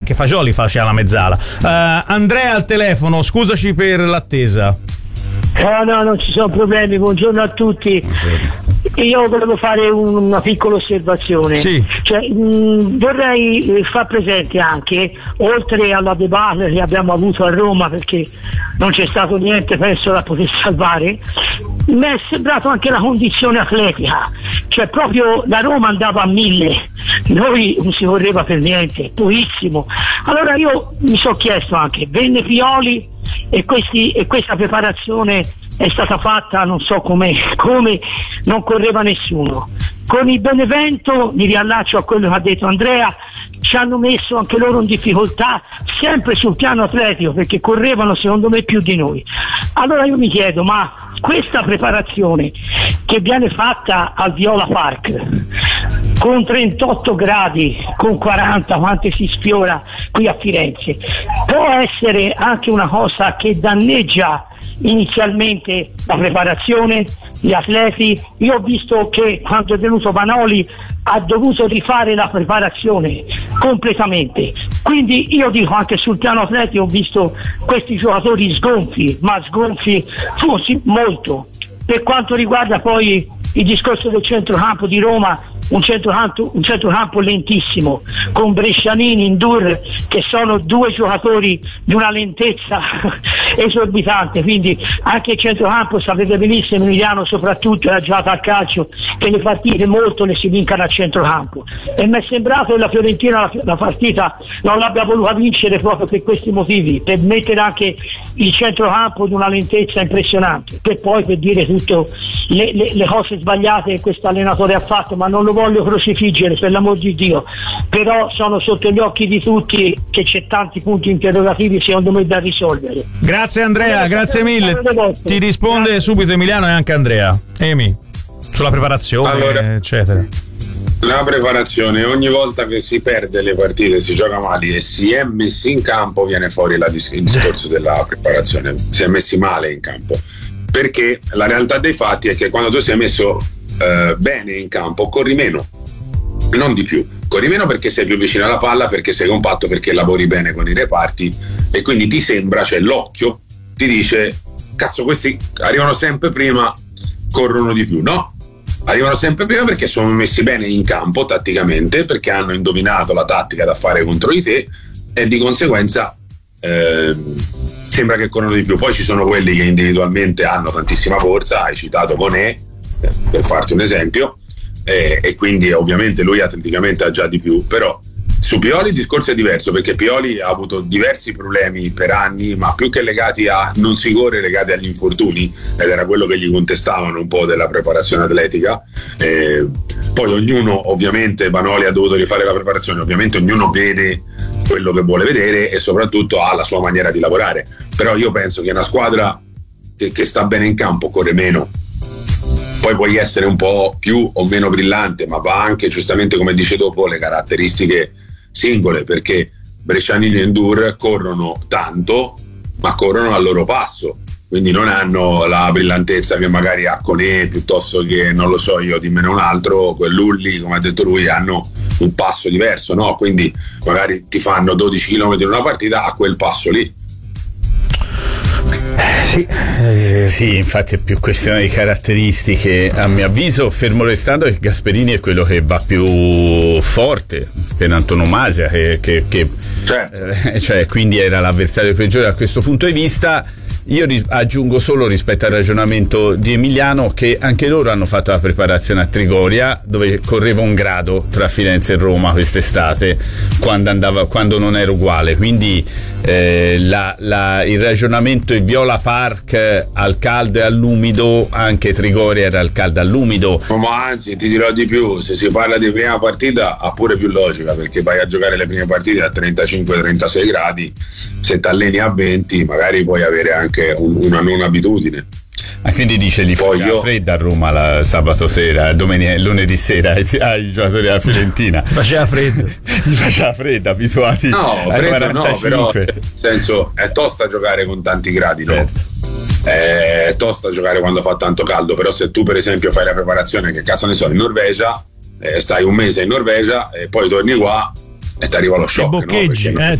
anche Fagioli faceva la mezzala. Andrea al telefono, scusaci per l'attesa. No, non ci sono problemi, buongiorno a tutti. Buongiorno. Io volevo fare una piccola osservazione. Sì. Cioè, vorrei far presente anche, oltre alla debacle che abbiamo avuto a Roma, perché non c'è stato niente penso da poter salvare, mi è sembrato anche la condizione atletica, cioè proprio la Roma andava a 1000, noi non si correva per niente, pochissimo. Allora io mi sono chiesto anche, venne Pioli e questa preparazione è stata fatta, non so come non correva nessuno. Con il Benevento, mi riallaccio a quello che ha detto Andrea, ci hanno messo anche loro in difficoltà sempre sul piano atletico, perché correvano secondo me più di noi. Allora io mi chiedo, ma questa preparazione che viene fatta al Viola Park con 38 gradi, con 40 quante si sfiora qui a Firenze, può essere anche una cosa che danneggia inizialmente la preparazione, gli atleti? Io ho visto che quando è venuto Vanoli ha dovuto rifare la preparazione completamente, quindi io dico anche sul piano atletico ho visto questi giocatori sgonfi, ma sgonfi forse molto. Per quanto riguarda poi il discorso del centrocampo di Roma, un centrocampo lentissimo, con Brescianini, Indur, che sono due giocatori di una lentezza esorbitante, quindi anche il centrocampo, sapete benissimo, Emiliano soprattutto ha giocato al calcio, che le partite molto le si vincano al centrocampo, e mi è sembrato che la Fiorentina la partita non l'abbia voluta vincere proprio per questi motivi, per mettere anche il centrocampo di una lentezza impressionante, per poi per dire tutto le cose sbagliate che questo allenatore ha fatto, ma non lo voglio crocifiggere, per l'amor di Dio, però sono sotto gli occhi di tutti che c'è tanti punti interrogativi secondo me da risolvere. Grazie Andrea, grazie mille. Ti risponde subito Emiliano e anche Andrea. Emi, sulla preparazione, eccetera. La preparazione, ogni volta che si perde le partite, si gioca male e si è messi in campo, viene fuori il discorso della preparazione, si è messi male in campo, perché la realtà dei fatti è che quando tu sei messo bene in campo corri meno, non di più, corri meno perché sei più vicino alla palla, perché sei compatto, perché lavori bene con i reparti, e quindi ti sembra, cioè l'occhio ti dice cazzo, questi arrivano sempre prima, corrono di più. No, arrivano sempre prima perché sono messi bene in campo tatticamente, perché hanno indovinato la tattica da fare contro di te, e di conseguenza sembra che corrono di più. Poi ci sono quelli che individualmente hanno tantissima forza, hai citato Bonè per farti un esempio, e quindi ovviamente lui atleticamente ha già di più, però su Pioli il discorso è diverso, perché Pioli ha avuto diversi problemi per anni, ma più che legati a non si corre, legati agli infortuni, ed era quello che gli contestavano un po' della preparazione atletica. Poi ognuno, ovviamente Vanoli ha dovuto rifare la preparazione, ovviamente ognuno vede quello che vuole vedere e soprattutto ha la sua maniera di lavorare, però io penso che una squadra che sta bene in campo corre meno. Poi puoi essere un po' più o meno brillante, ma va anche, giustamente come dice dopo, le caratteristiche singole, perché Brescianini e Endur corrono tanto, ma corrono al loro passo, quindi non hanno la brillantezza che magari ha Conè, piuttosto che, non lo so io, dimmene un altro, quell'Ulli, come ha detto lui, hanno un passo diverso, no? Quindi magari ti fanno 12 km in una partita a quel passo lì. Sì, infatti è più questione di caratteristiche, a mio avviso, fermo restando che Gasperini è quello che va più forte per antonomasia, certo. Cioè, quindi era l'avversario peggiore da questo punto di vista. Io aggiungo solo, rispetto al ragionamento di Emiliano, che anche loro hanno fatto la preparazione a Trigoria, dove correva un grado tra Firenze e Roma quest'estate, quando non era uguale, quindi il ragionamento di Viola Park al caldo e all'umido, anche Trigoria era al caldo e all'umido. Ma anzi, ti dirò di più, se si parla di prima partita ha pure più logica, perché vai a giocare le prime partite a 35-36 gradi, se ti alleni a 20 magari puoi avere anche una non abitudine. Quindi dice gli faceva fredda a Roma sabato sera, lunedì sera ai giocatori della Fiorentina. Faceva freddo. Gli faceva fredda, abituati ai 45. No, però nel senso è tosta giocare con tanti gradi, no? Certo. È tosta giocare quando fa tanto caldo, però se tu per esempio fai la preparazione, che cazzo ne so, in Norvegia, stai un mese in Norvegia e poi torni qua e ti arriva lo shock, boccheggi, no?